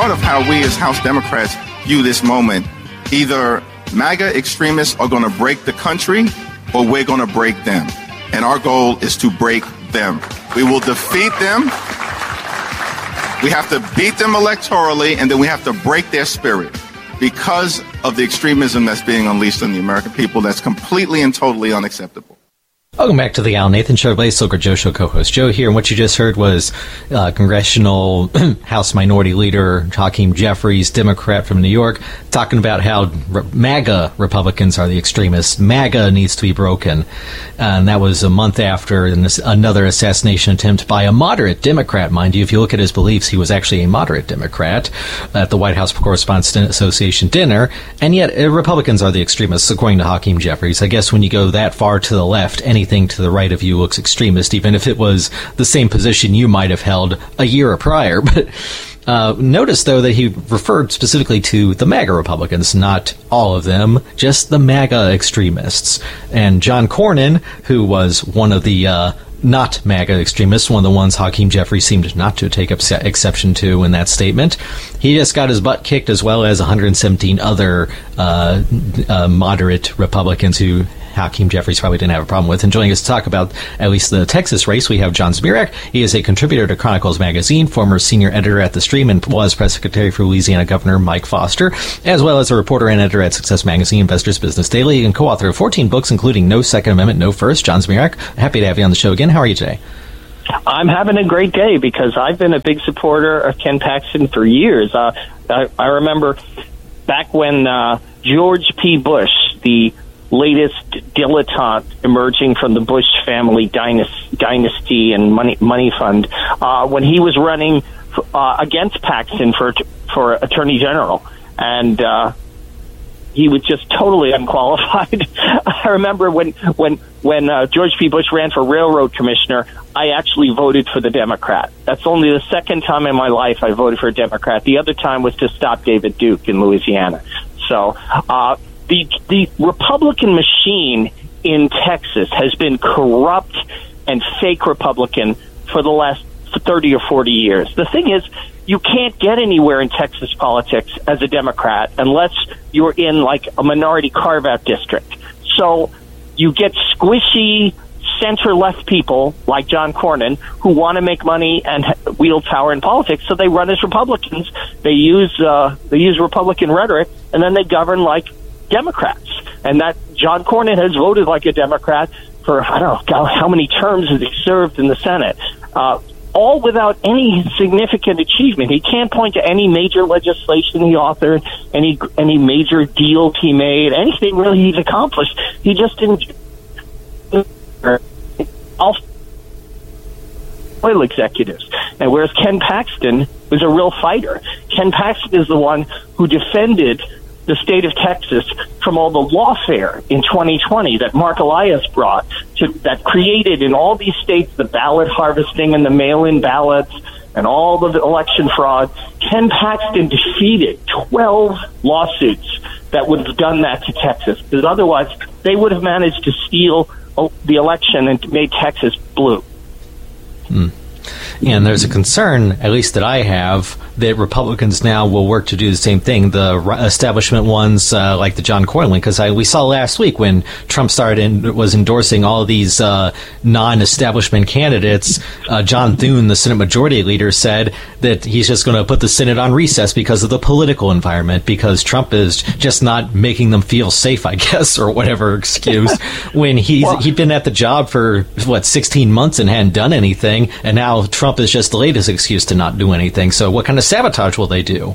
part of how we as House Democrats view this moment. Either MAGA extremists are going to break the country or we're going to break them. And our goal is to break them. We will defeat them. We have to beat them electorally, and then we have to break their spirit because of the extremism that's being unleashed on the American people. That's completely and totally unacceptable. Welcome back to the Al Nathan Show. Blaze Silker, Joe Show co-host Joe here. And what you just heard was Congressional House Minority Leader Hakeem Jeffries, Democrat from New York, talking about how MAGA Republicans are the extremists. MAGA needs to be broken. And that was a month after another assassination attempt by a moderate Democrat. Mind you, if you look at his beliefs, he was actually a moderate Democrat at the White House Correspondents Association dinner. And yet Republicans are the extremists, according to Hakeem Jeffries. I guess when you go that far to the left, anything to the right of you looks extremist, even if it was the same position you might have held a year prior. But notice, though, that he referred specifically to the MAGA Republicans, not all of them, just the MAGA extremists. And John Cornyn, who was one of the not MAGA extremists, one of the ones Hakeem Jeffries seemed not to take exception to in that statement, he just got his butt kicked, as well as 117 other moderate Republicans who Hakeem Jeffries probably didn't have a problem with. And joining us to talk about at least the Texas race, we have John Zmirak. He is a contributor to Chronicles Magazine, former senior editor at The Stream, and was press secretary for Louisiana Governor Mike Foster, as well as a reporter and editor at Success Magazine, Investors Business Daily, and co-author of 14 books, including No Second Amendment, No First. John Zmirak, happy to have you on the show again. How are you today? I'm having a great day because I've been a big supporter of Ken Paxton for years. I remember back when George P. Bush, the latest dilettante emerging from the Bush family dynasty and money fund, when he was running against Paxton for Attorney General, and he was just totally unqualified. I remember when George P. Bush ran for railroad commissioner, I actually voted for the Democrat. That's only the second time in my life I voted for a Democrat. The other time was to stop David Duke in Louisiana. So the Republican machine in Texas has been corrupt and fake Republican for the last 30 or 40 years. The thing is, you can't get anywhere in Texas politics as a Democrat unless you're in like a minority carve-out district. So you get squishy center-left people like John Cornyn who want to make money and wield power in politics, so they run as Republicans. They use Republican rhetoric, and then they govern like Democrats. And that John Cornyn has voted like a Democrat for, I don't know how many terms has he served in the Senate, all without any significant achievement. He can't point to any major legislation he authored, any major deals he made, anything really he's accomplished. He just didn't. Oil executives. And whereas Ken Paxton was a real fighter. Ken Paxton is the one who defended the state of Texas from all the lawfare in 2020 that Mark Elias brought, that created in all these states the ballot harvesting and the mail-in ballots and all the election fraud. Ken Paxton defeated 12 lawsuits that would have done that to Texas, because otherwise they would have managed to steal the election and made Texas blue. And there's a concern, at least that I have, that Republicans now will work to do the same thing, the establishment ones like the John Cornyn, because we saw last week when Trump was endorsing all of these non-establishment candidates, John Thune, the Senate Majority Leader, said that he's just going to put the Senate on recess because of the political environment, because Trump is just not making them feel safe, I guess, or whatever excuse, when he'd been at the job for, 16 months and hadn't done anything, and now Trump is just the latest excuse to not do anything. So what kind of sabotage will they do?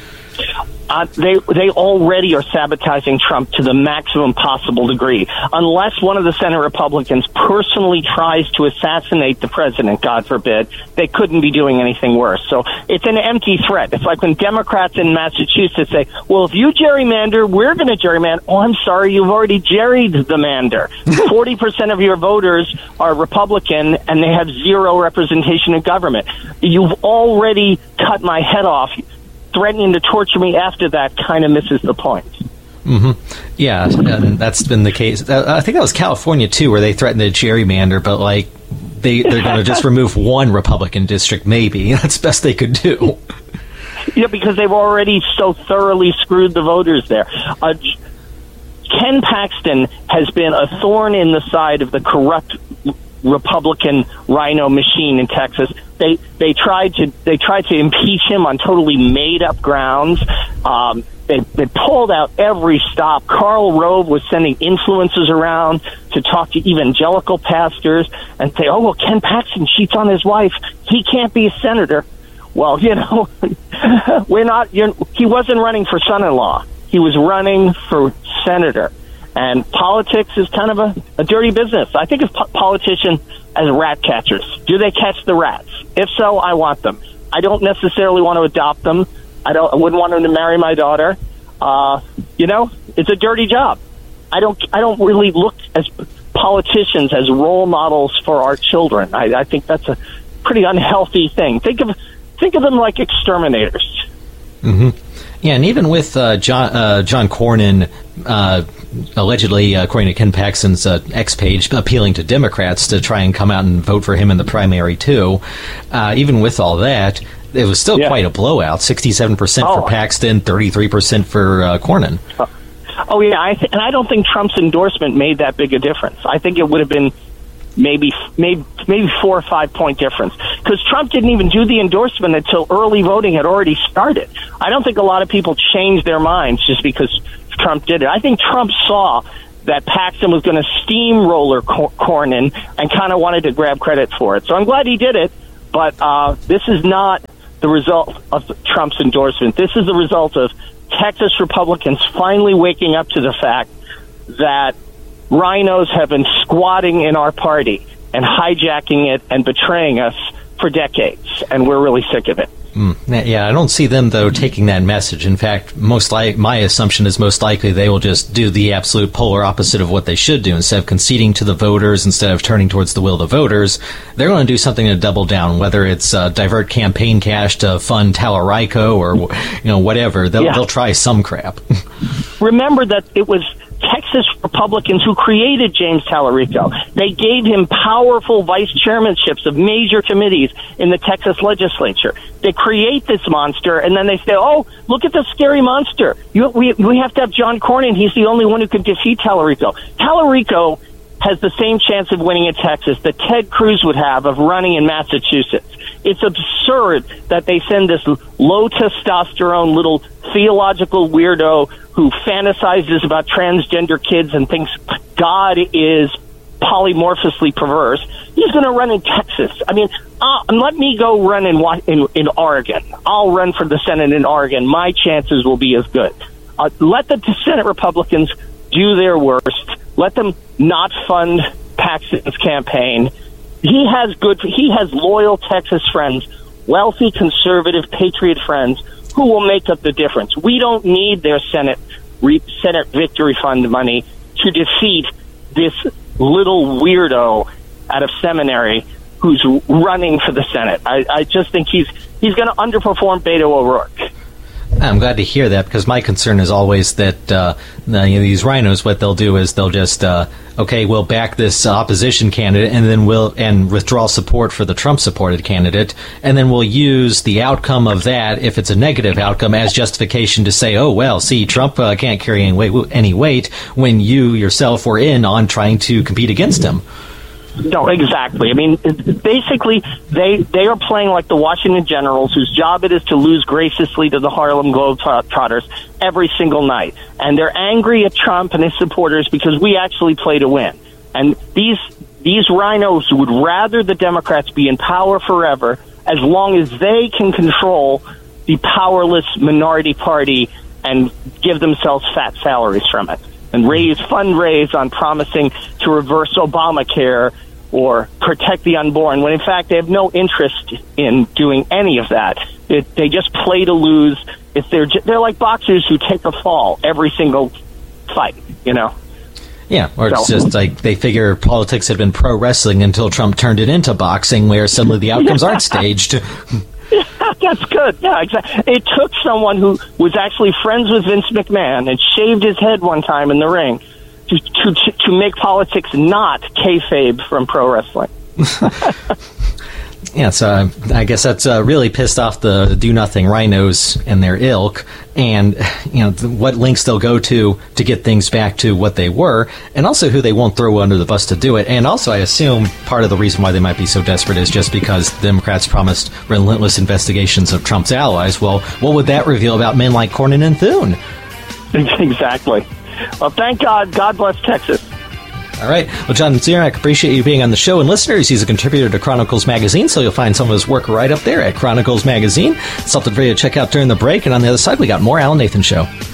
They already are sabotaging Trump to the maximum possible degree. Unless one of the Senate Republicans personally tries to assassinate the president, God forbid, they couldn't be doing anything worse. So it's an empty threat. It's like when Democrats in Massachusetts say, well, if you gerrymander, we're going to gerrymander. Oh, I'm sorry, you've already jerried the mander. 40% of your voters are Republican, and they have zero representation in government. You've already cut my head off. Threatening to torture me after that kind of misses the point. Mm-hmm. Yeah, and that's been the case. I think that was California, too, where they threatened to gerrymander, but, they're going to just remove one Republican district, maybe. That's the best they could do. because they've already so thoroughly screwed the voters there. Ken Paxton has been a thorn in the side of the corrupt Republican rhino machine in Texas. They tried to impeach him on totally made up grounds. They pulled out every stop. Karl Rove was sending influencers around to talk to evangelical pastors and say, "Oh, well, Ken Paxton cheats on his wife. He can't be a senator." Well, he wasn't running for son-in-law. He was running for senator. And politics is kind of a dirty business. I think of politicians as rat catchers. Do they catch the rats? If so, I want them. I don't necessarily want to adopt them. I wouldn't want them to marry my daughter. It's a dirty job. I don't really look as politicians as role models for our children. I think that's a pretty unhealthy thing. Think of them like exterminators. Mm-hmm. Yeah, and even with John Cornyn allegedly, according to Ken Paxton's X page, appealing to Democrats to try and come out and vote for him in the primary too, even with all that, it was still quite a blowout. 67% for Paxton, 33% for Cornyn. And I don't think Trump's endorsement made that big a difference. I think it would have been maybe 4 or 5 point difference, because Trump didn't even do the endorsement until early voting had already started. I don't think a lot of people changed their minds just because Trump did it. I think Trump saw that Paxton was going to steamroller Cornyn and kind of wanted to grab credit for it. So I'm glad he did it, but this is not the result of Trump's endorsement. This is the result of Texas Republicans finally waking up to the fact that rhinos have been squatting in our party and hijacking it and betraying us for decades, and we're really sick of it. Yeah, I don't see them, though, taking that message. In fact, my assumption is most likely they will just do the absolute polar opposite of what they should do. Instead of conceding to the voters, instead of turning towards the will of the voters, they're going to do something to double down, whether it's divert campaign cash to fund Tallarico or whatever. They'll try some crap. Remember that it was Texas Republicans who created James Tallarico. They gave him powerful vice chairmanships of major committees in the Texas legislature. They create this monster, and then they say, "Oh, look at the scary monster. We have to have John Cornyn. He's the only one who can defeat Tallarico." Tallarico has the same chance of winning in Texas that Ted Cruz would have of running in Massachusetts. It's absurd that they send this low testosterone little theological weirdo who fantasizes about transgender kids and thinks God is polymorphously perverse. He's going to run in Texas. I mean, let me go run in Oregon. I'll run for the Senate in Oregon. My chances will be as good. Let the Senate Republicans do their worst. Let them not fund Paxton's campaign. He has loyal Texas friends, wealthy, conservative, patriot friends who will make up the difference. We don't need their Senate Victory Fund money to defeat this little weirdo out of seminary who's running for the Senate. I just think he's going to underperform Beto O'Rourke. I'm glad to hear that, because my concern is always that these rhinos, what they'll do is they'll just we'll back this opposition candidate, and then we'll withdraw support for the Trump-supported candidate, and then we'll use the outcome of that, if it's a negative outcome, as justification to say, oh well, see, Trump can't carry any weight when you yourself were in on trying to compete against him. No, exactly. I mean, basically, they are playing like the Washington Generals, whose job it is to lose graciously to the Harlem Globetrotters every single night. And they're angry at Trump and his supporters because we actually play to win. And these rhinos would rather the Democrats be in power forever, as long as they can control the powerless minority party and give themselves fat salaries from it, and fundraise on promising to reverse Obamacare or protect the unborn, when in fact they have no interest in doing any of that. They just play to lose. They're like boxers who take a fall every single fight, Yeah, or it's just like they figure politics had been pro wrestling until Trump turned it into boxing, where suddenly the outcomes aren't staged. That's good. Yeah, exactly. It took someone who was actually friends with Vince McMahon and shaved his head one time in the ring to make politics not kayfabe from pro wrestling. Yeah, so I guess that's really pissed off the do-nothing rhinos and their ilk, and what links they'll go to get things back to what they were, and also who they won't throw under the bus to do it. And also, I assume part of the reason why they might be so desperate is just because the Democrats promised relentless investigations of Trump's allies. Well, what would that reveal about men like Cornyn and Thune? Exactly. Well, thank God. God bless Texas. All right. Well, John Zierak, appreciate you being on the show. And listeners, he's a contributor to Chronicles Magazine, so you'll find some of his work right up there at Chronicles Magazine. Something for you to check out during the break. And on the other side, we got more Alan Nathan Show.